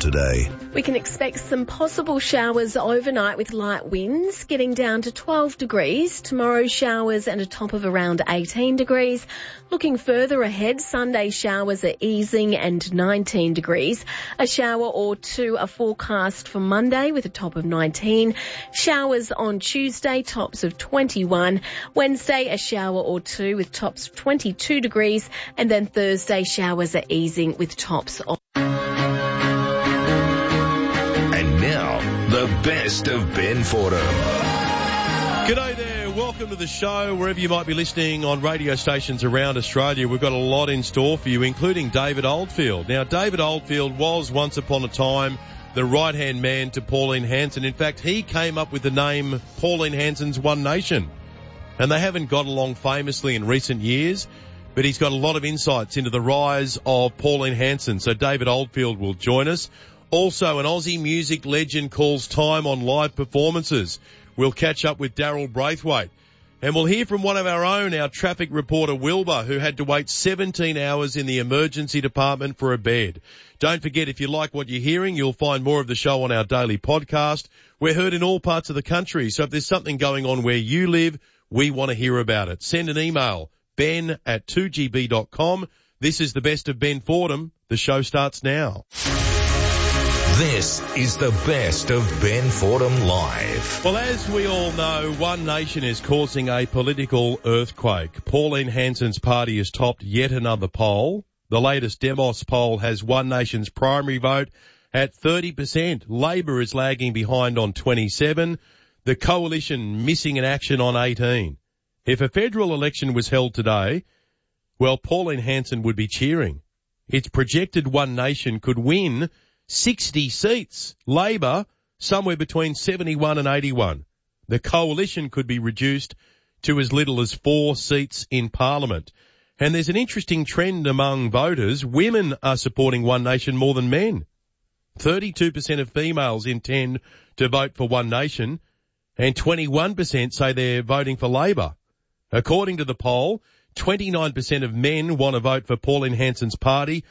today. We can expect some possible showers overnight with light winds, getting down to 12 degrees. Tomorrow, showers and a top of around 18 degrees. Looking further ahead, Sunday showers are easing and 19 degrees. A shower or two are forecast for Monday with a top of 19. Showers on Tuesday, tops of 21. Wednesday, a shower or two with tops of 22 degrees. And then Thursday, showers are easing with tops of... And now, the best of Ben Fordham. G'day there. Welcome to the show, wherever you might be listening on radio stations around Australia. We've got a lot in store for you, including David Oldfield. Now, David Oldfield was once upon a time the right-hand man to Pauline Hanson. In fact, he came up with the name Pauline Hanson's One Nation. And they haven't got along famously in recent years, but he's got a lot of insights into the rise of Pauline Hanson. So David Oldfield will join us. Also, an Aussie music legend calls time on live performances. We'll catch up with Daryl Braithwaite. And we'll hear from one of our own, our traffic reporter Wilbur, who had to wait 17 hours in the emergency department for a bed. Don't forget, if you like what you're hearing, you'll find more of the show on our daily podcast. We're heard in all parts of the country, so if there's something going on where you live, we want to hear about it. Send an email, ben@2gb.com. This is the best of Ben Fordham. The show starts now. This is the best of Ben Fordham Live. Well, as we all know, One Nation is causing a political earthquake. Pauline Hanson's party has topped yet another poll. The latest Demos poll has One Nation's primary vote at 30%. Labor is lagging behind on 27%. The coalition missing in action on 18%. If a federal election was held today, well, Pauline Hanson would be cheering. It's projected One Nation could win 60 seats. Labor, somewhere between 71 and 81. The coalition could be reduced to as little as 4 seats in Parliament. And there's an interesting trend among voters. Women are supporting One Nation more than men. 32% of females intend to vote for One Nation, and 21% say they're voting for Labor. According to the poll, 29% of men want to vote for Pauline Hanson's party.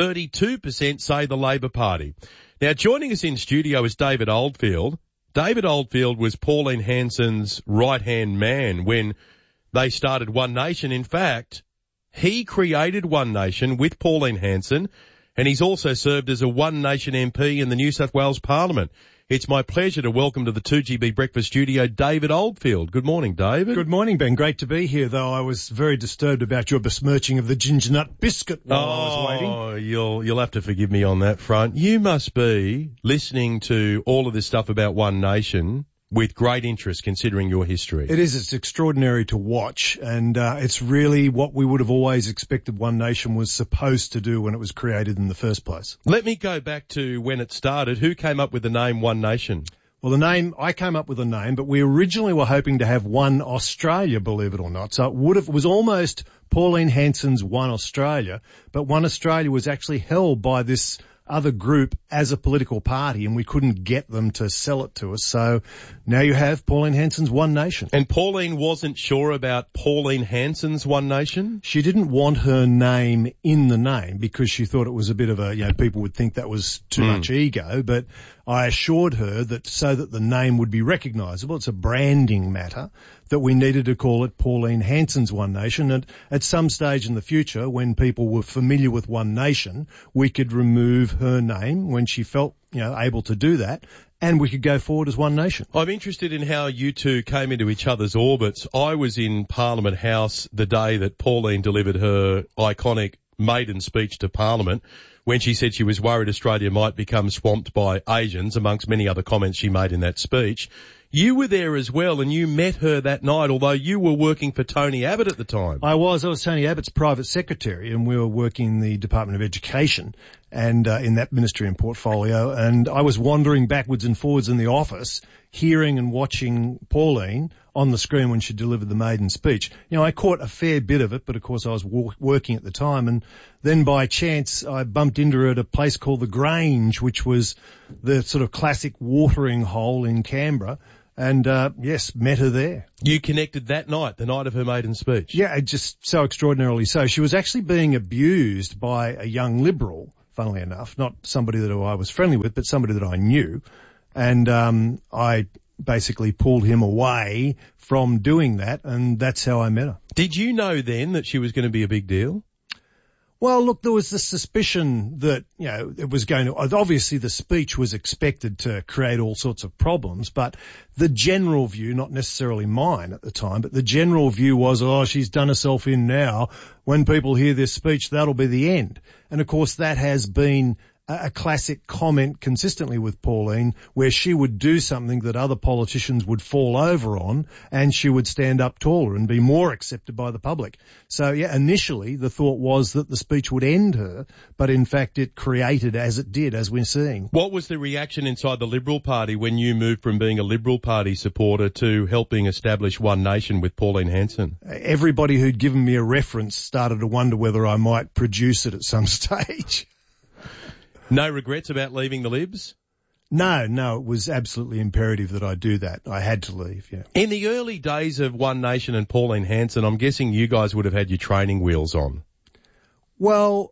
32% say the Labor Party. Now, joining us in studio is David Oldfield. David Oldfield was Pauline Hanson's right-hand man when they started One Nation. In fact, he created One Nation with Pauline Hanson, and he's also served as a One Nation MP in the New South Wales Parliament. It's my pleasure to welcome to the 2GB Breakfast Studio, David Oldfield. Good morning, David. Good morning, Ben. Great to be here, though I was very disturbed about your besmirching of the ginger nut biscuit while I was waiting. Oh, you'll have to forgive me on that front. You must be listening to all of this stuff about One Nation with great interest, considering your history. It is. It's extraordinary to watch, and it's really what we would have always expected One Nation was supposed to do when it was created in the first place. Let me go back to when it started. Who came up with the name One Nation? Well, I came up with a name, but we originally were hoping to have One Australia, believe it or not. So it was almost Pauline Hanson's One Australia, but One Australia was actually held by this other group as a political party, and we couldn't get them to sell it to us. So now you have Pauline Hanson's One Nation. And Pauline wasn't sure about Pauline Hanson's One Nation? She didn't want her name in the name because she thought it was a bit of a, people would think that was too much ego, but I assured her that so that the name would be recognisable, it's a branding matter, that we needed to call it Pauline Hanson's One Nation. And at some stage in the future, when people were familiar with One Nation, we could remove her name when she felt, able to do that, and we could go forward as One Nation. I'm interested in how you two came into each other's orbits. I was in Parliament House the day that Pauline delivered her iconic maiden speech to Parliament, when she said she was worried Australia might become swamped by Asians, amongst many other comments she made in that speech. You were there as well, and you met her that night, although you were working for Tony Abbott at the time. I was Tony Abbott's private secretary, and we were working in the Department of Education and in that ministry and portfolio, and I was wandering backwards and forwards in the office, hearing and watching Pauline on the screen when she delivered the maiden speech. I caught a fair bit of it, but of course I was working at the time, and then by chance I bumped into her at a place called the Grange, which was the sort of classic watering hole in Canberra. And, met her there. You connected that night, the night of her maiden speech? Yeah, just so extraordinarily so. She was actually being abused by a young Liberal funnily enough, not somebody that I was friendly with, but somebody that I knew. And I basically pulled him away from doing that, and that's how I met her. Did you know then that she was going to be a big deal? Well, look, there was this suspicion that, it was going to, obviously the speech was expected to create all sorts of problems, but the general view, not necessarily mine at the time, but the general view was, she's done herself in now. When people hear this speech, that'll be the end. And of course that has been a classic comment consistently with Pauline, where she would do something that other politicians would fall over on, and she would stand up taller and be more accepted by the public. So initially the thought was that the speech would end her, but in fact it created as it did, as we're seeing. What was the reaction inside the Liberal Party when you moved from being a Liberal Party supporter to helping establish One Nation with Pauline Hanson? Everybody who'd given me a reference started to wonder whether I might produce it at some stage. No regrets about leaving the Libs? No, it was absolutely imperative that I do that. I had to leave, yeah. In the early days of One Nation and Pauline Hanson, I'm guessing you guys would have had your training wheels on. Well,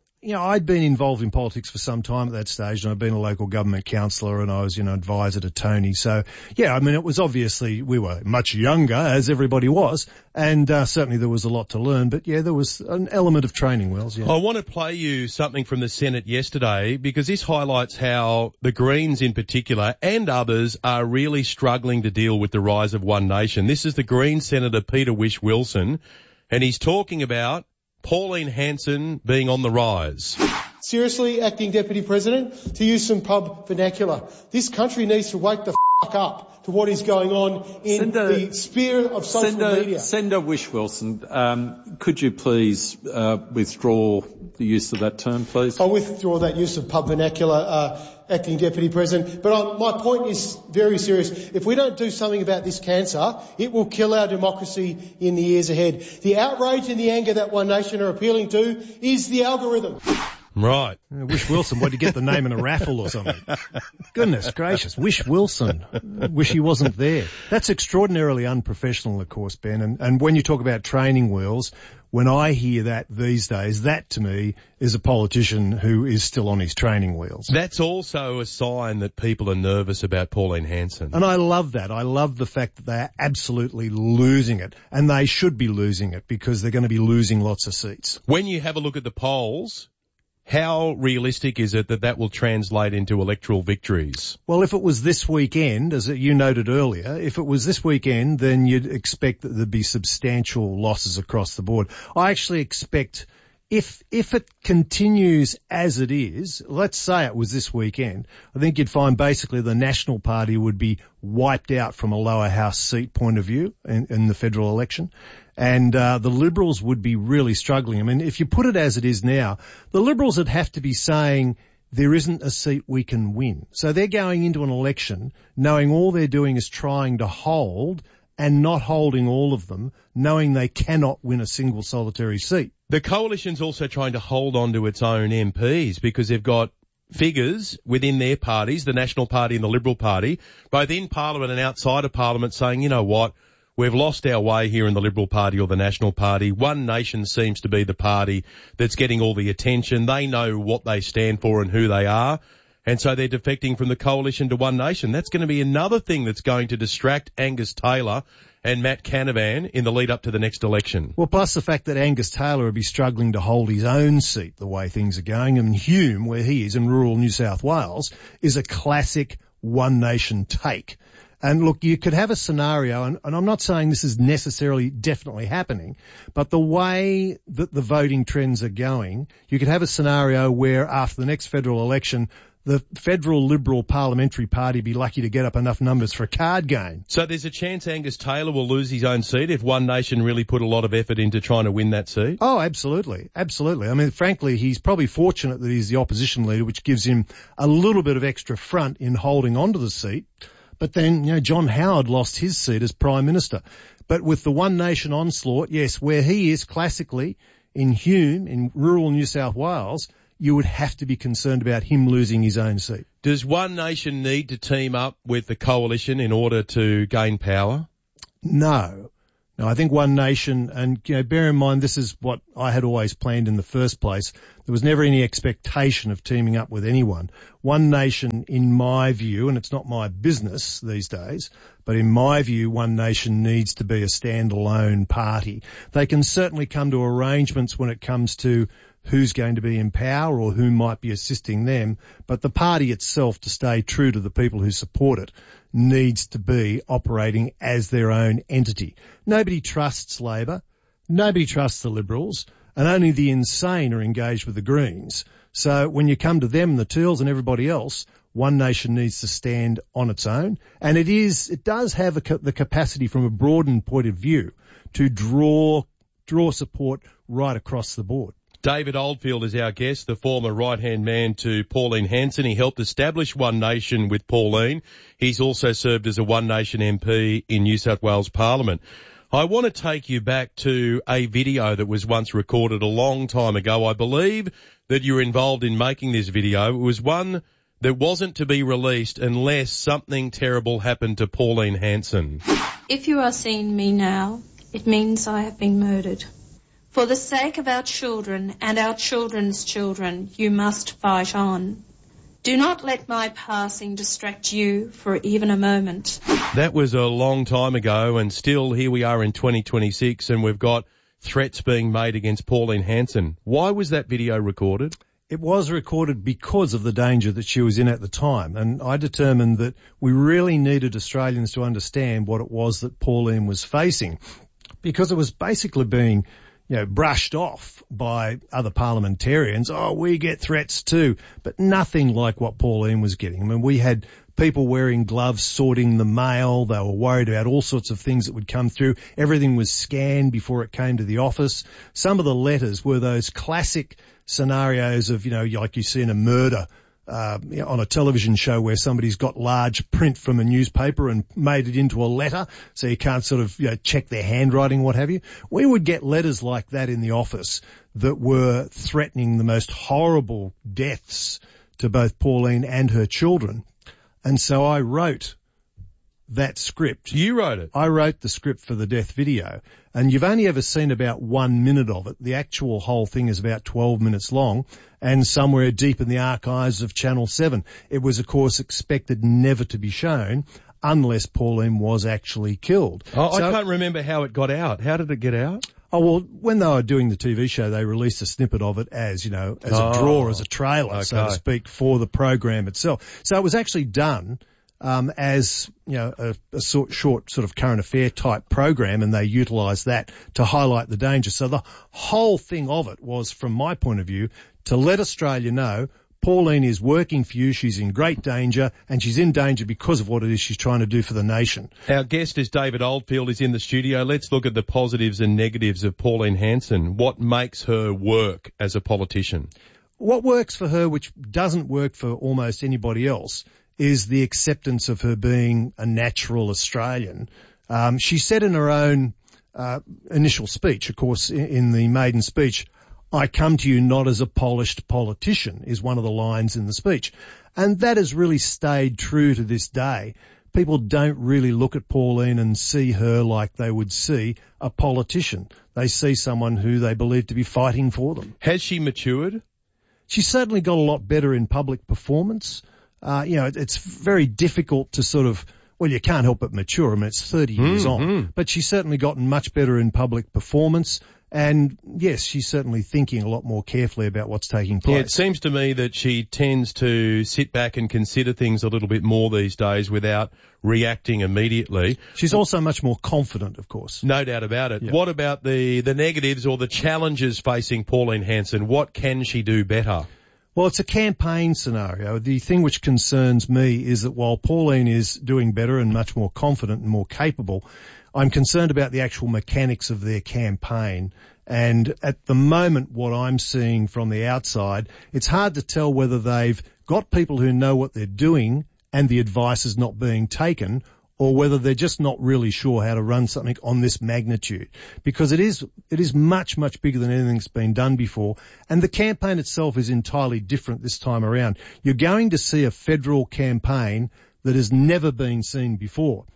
I'd been involved in politics for some time at that stage, and I'd been a local government councillor, and I was, advisor to Tony. So, it was obviously, we were much younger, as everybody was, and certainly there was a lot to learn, but there was an element of training wheels, yeah. I want to play you something from the Senate yesterday, because this highlights how the Greens in particular, and others, are really struggling to deal with the rise of One Nation. This is the Green Senator Peter Whish-Wilson, and he's talking about Pauline Hanson being on the rise. Seriously, Acting Deputy President, to use some pub vernacular, this country needs to wake the up to what is going on in the sphere of social media. Senator Whish-Wilson, could you please withdraw the use of that term, please? I'll withdraw that use of pub vernacular, Acting Deputy President. But my point is very serious. If we don't do something about this cancer, it will kill our democracy in the years ahead. The outrage and the anger that One Nation are appealing to is the algorithm. Right. Whish-Wilson, what, did you get the name in a raffle or something? Goodness gracious, Whish-Wilson. Wish he wasn't there. That's extraordinarily unprofessional, of course, Ben. And when you talk about training wheels, when I hear that these days, that to me is a politician who is still on his training wheels. That's also a sign that people are nervous about Pauline Hanson. And I love that. I love the fact that they are absolutely losing it. And they should be losing it because they're going to be losing lots of seats. When you have a look at the polls, how realistic is it that will translate into electoral victories? Well, if it was this weekend, as you noted earlier, if it was this weekend, then you'd expect that there'd be substantial losses across the board. I actually expect if it continues as it is, let's say it was this weekend, I think you'd find basically the National Party would be wiped out from a lower house seat point of view in the federal election. And the Liberals would be really struggling. I mean, if you put it as it is now, the Liberals would have to be saying there isn't a seat we can win. So they're going into an election knowing all they're doing is trying to hold and not holding all of them, knowing they cannot win a single solitary seat. The coalition's also trying to hold on to its own MPs because they've got figures within their parties, the National Party and the Liberal Party, both in Parliament and outside of Parliament, saying, you know what, we've lost our way here in the Liberal Party or the National Party. One Nation seems to be the party that's getting all the attention. They know what they stand for and who they are. And so they're defecting from the coalition to One Nation. That's going to be another thing that's going to distract Angus Taylor and Matt Canavan in the lead up to the next election. Well, plus the fact that Angus Taylor will be struggling to hold his own seat the way things are going. And Hume, where he is in rural New South Wales, is a classic One Nation take. And look, you could have a scenario, and I'm not saying this is necessarily definitely happening, but the way that the voting trends are going, you could have a scenario where after the next federal election, the federal Liberal Parliamentary Party be lucky to get up enough numbers for a card game. So there's a chance Angus Taylor will lose his own seat if One Nation really put a lot of effort into trying to win that seat? Oh, absolutely. Absolutely. I mean, frankly, he's probably fortunate that he's the opposition leader, which gives him a little bit of extra front in holding on to the seat. But then, John Howard lost his seat as Prime Minister. But with the One Nation onslaught, yes, where he is classically in Hume, in rural New South Wales, you would have to be concerned about him losing his own seat. Does One Nation need to team up with the coalition in order to gain power? No. No, I think One Nation, and bear in mind this is what I had always planned in the first place. There was never any expectation of teaming up with anyone. One Nation, in my view, and it's not my business these days, but in my view, One Nation needs to be a standalone party. They can certainly come to arrangements when it comes to who's going to be in power or who might be assisting them, but the party itself, to stay true to the people who support it, needs to be operating as their own entity. Nobody trusts Labor, nobody trusts the Liberals, and only the insane are engaged with the Greens. So when you come to them, the Teals and everybody else, One Nation needs to stand on its own, and it does have the capacity from a broadened point of view to draw support right across the board. David Oldfield is our guest, the former right-hand man to Pauline Hanson. He helped establish One Nation with Pauline. He's also served as a One Nation MP in New South Wales Parliament. I want to take you back to a video that was once recorded a long time ago. I believe that you were involved in making this video. It was one that wasn't to be released unless something terrible happened to Pauline Hanson. If you are seeing me now, it means I have been murdered. For the sake of our children and our children's children, you must fight on. Do not let my passing distract you for even a moment. That was a long time ago, and still here we are in 2026, and we've got threats being made against Pauline Hanson. Why was that video recorded? It was recorded because of the danger that she was in at the time, and I determined that we really needed Australians to understand what it was that Pauline was facing, because it was basically being brushed off by other parliamentarians. Oh, we get threats too, but nothing like what Pauline was getting. I mean, we had people wearing gloves sorting the mail. They were worried about all sorts of things that would come through. Everything was scanned before it came to the office. Some of the letters were those classic scenarios of, like you see in a murder on a television show where somebody's got large print from a newspaper and made it into a letter, so you can't sort of check their handwriting, what have you. We would get letters like that in the office that were threatening the most horrible deaths to both Pauline and her children. And so I wrote that script. You wrote it? I wrote the script for the death video, and you've only ever seen about 1 minute of it. The actual whole thing is about 12 minutes long and somewhere deep in the archives of Channel 7. It was, of course, expected never to be shown unless Pauline was actually killed. I can't remember how it got out. How did it get out? Oh, well, when they were doing the TV show, they released a snippet of it as, as a draw, as a trailer, so to speak, for the program itself. So it was actually done as, a short sort of current affair type program, and they utilised that to highlight the danger. So the whole thing of it was, from my point of view, to let Australia know Pauline is working for you, she's in great danger, and she's in danger because of what it is she's trying to do for the nation. Our guest is David Oldfield. He's in the studio. Let's look at the positives and negatives of Pauline Hanson. What makes her work as a politician? What works for her, which doesn't work for almost anybody else, is the acceptance of her being a natural Australian. She said in her own initial speech, of course, in the maiden speech, "I come to you not as a polished politician," is one of the lines in the speech. And that has really stayed true to this day. People don't really look at Pauline and see her like they would see a politician. They see someone who they believe to be fighting for them. Has she matured? She's certainly got a lot better in public performance. It's very difficult to sort of, you can't help but mature. I mean, it's 30 years on. But she's certainly gotten much better in public performance. And yes, she's certainly thinking a lot more carefully about what's taking place. Yeah, it seems to me that she tends to sit back and consider things a little bit more these days without reacting immediately. She's also much more confident, of course. No doubt about it. Yeah. What about the negatives or the challenges facing Pauline Hanson? What can she do better? Well, it's a campaign scenario. The thing which concerns me is that while Pauline is doing better and much more confident and more capable, I'm concerned about the actual mechanics of their campaign. And at the moment, what I'm seeing from the outside, it's hard to tell whether they've got people who know what they're doing and the advice is not being taken, or whether they're just not really sure how to run something on this magnitude. Because it is much, much bigger than anything that's been done before. And the campaign itself is entirely different this time around. You're going to see a federal campaign that has never been seen before.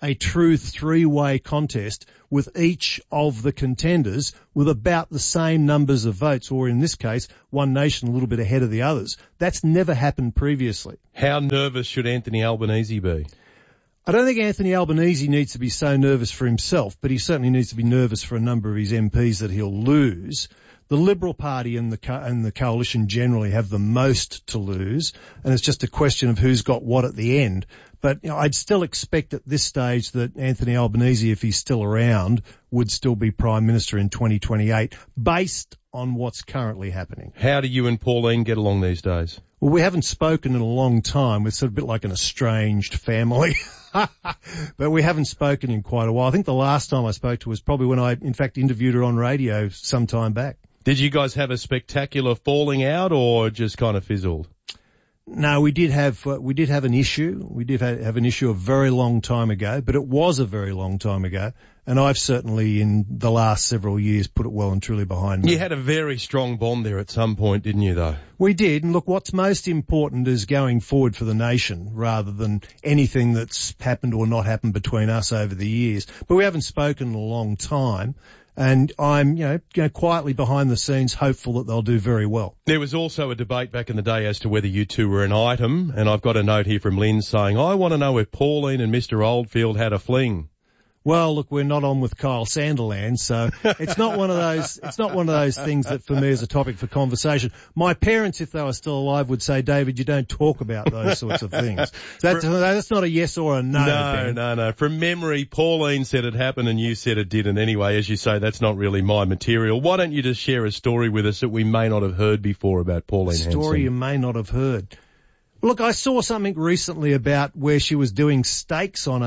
a true three-way contest with each of the contenders with about the same numbers of votes, or in this case, one nation a little bit ahead of the others. That's never happened previously. How nervous should Anthony Albanese be? I don't think Anthony Albanese needs to be so nervous for himself, but he certainly needs to be nervous for a number of his MPs that he'll lose. The Liberal Party and the coalition generally have the most to lose, and it's just a question of who's got what at the end. But I'd still expect at this stage that Anthony Albanese, if he's still around, would still be Prime Minister in 2028, based on what's currently happening. How do you and Pauline get along these days? Well, we haven't spoken in a long time. We're sort of a bit like an estranged family. But we haven't spoken in quite a while. I think the last time I spoke to her was probably when I, in fact, interviewed her on radio some time back. Did you guys have a spectacular falling out or just kind of fizzled? No, we did have an issue. We did have an issue a very long time ago, but it was a very long time ago. And I've certainly, in the last several years, put it well and truly behind me. You had a very strong bond there at some point, didn't you, though? We did. And look, what's most important is going forward for the nation rather than anything that's happened or not happened between us over the years. But we haven't spoken in a long time. And I'm, quietly behind the scenes hopeful that they'll do very well. There was also a debate back in the day as to whether you two were an item. And I've got a note here from Lynn saying, I want to know if Pauline and Mr. Oldfield had a fling. Well, look, we're not on with Kyle Sanderland, so it's not one of those things that for me is a topic for conversation. My parents, if they were still alive, would say, David, you don't talk about those sorts of things. That's not a yes or a no. No. From memory, Pauline said it happened and you said it didn't. Anyway, as you say, that's not really my material. Why don't you just share a story with us that we may not have heard before about Pauline Hanson? A story you may not have heard. Look, I saw something recently about where she was doing steaks on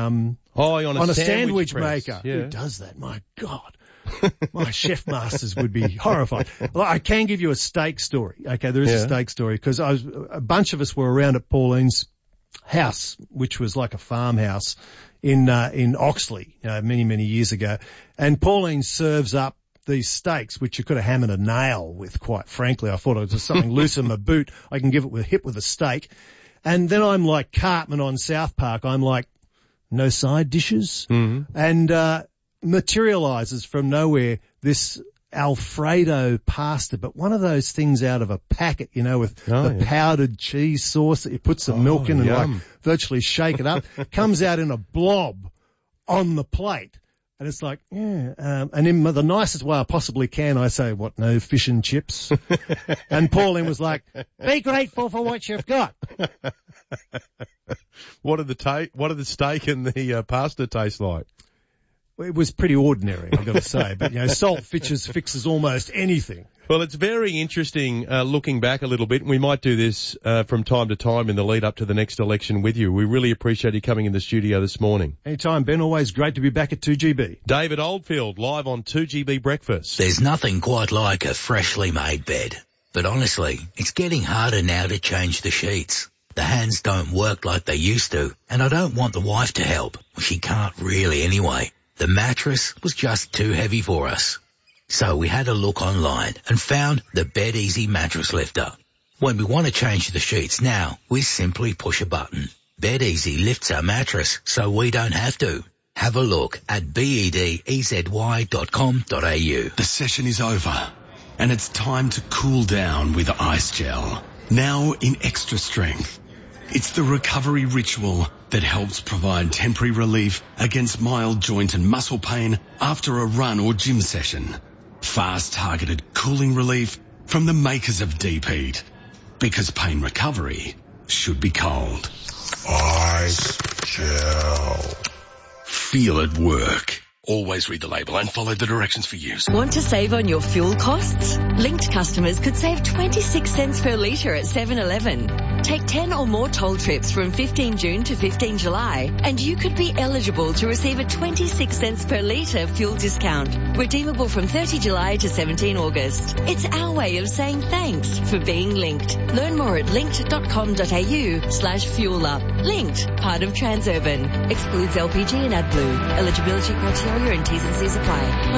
a sandwich maker. Yeah. Who does that? My God. My chef masters would be horrified. Well, I can give you a steak story. Okay, there is a steak story because a bunch of us were around at Pauline's house, which was like a farmhouse in Oxley, many, many years ago. And Pauline serves up these steaks, which you could have hammered a nail with, quite frankly. I thought it was just something loose in my boot. I can give it with hit with a steak. And then I'm like Cartman on South Park. I'm like, no side dishes. Mm-hmm. And materializes from nowhere this Alfredo pasta, but one of those things out of a packet, with powdered cheese sauce that you put some milk in and like virtually shake it up. Comes out in a blob on the plate. And it's like, and in the nicest way I possibly can, I say, what, no fish and chips? And Pauline was like, be grateful for what you've got. What did the steak and the pasta taste like? It was pretty ordinary, I've got to say. But, salt fixes almost anything. Well, it's very interesting looking back a little bit, and we might do this from time to time in the lead up to the next election with you. We really appreciate you coming in the studio this morning. Anytime, Ben. Always great to be back at 2GB. David Oldfield, live on 2GB Breakfast. There's nothing quite like a freshly made bed. But honestly, it's getting harder now to change the sheets. The hands don't work like they used to, and I don't want the wife to help. She can't really anyway. The mattress was just too heavy for us. So we had a look online and found the Bed Easy Mattress Lifter. When we want to change the sheets now, we simply push a button. Bed Easy lifts our mattress so we don't have to. Have a look at bedezy.com.au. The session is over and it's time to cool down with Ice Gel. Now in extra strength. It's the recovery ritual that helps provide temporary relief against mild joint and muscle pain after a run or gym session. Fast targeted cooling relief from the makers of Deep Heat. Because pain recovery should be cold. Ice Gel. Feel it work. Always read the label and follow the directions for use. Want to save on your fuel costs? Linked customers could save 26 cents per litre at 7-Eleven. Take 10 or more toll trips from 15 June to 15 July and you could be eligible to receive a 26 cents per litre fuel discount. Redeemable from 30 July to 17 August. It's our way of saying thanks for being linked. Learn more at linked.com.au/fuelup. Linked, part of Transurban. Excludes LPG and AdBlue. Eligibility criteria and T's and C's apply.